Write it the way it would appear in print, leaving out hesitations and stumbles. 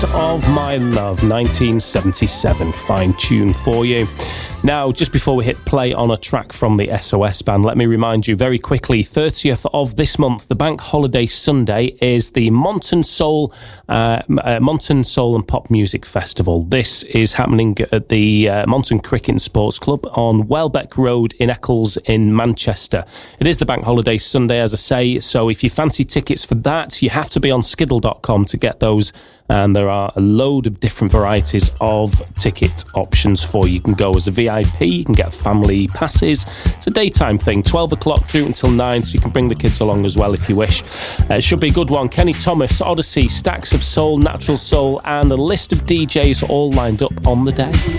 of My Love, 1977. Fine tune for you. Now, just before we hit play on a track from the SOS Band, let me remind you very quickly, 30th of this month, the Bank Holiday Sunday, is the Monton Soul and Pop Music Festival. This is happening at the Monton Cricket and Sports Club on Welbeck Road in Eccles in Manchester. It is the Bank Holiday Sunday, as I say, so if you fancy tickets for that, you have to be on skiddle.com to get those. And there are a load of different varieties of ticket options for you. You can go as a VIP, you can get family passes. It's a daytime thing, 12 o'clock through until 9, so you can bring the kids along as well if you wish. It should be a good one. Kenny Thomas, Odyssey, Stacks of Soul, Natural Soul, and a list of DJs all lined up on the day.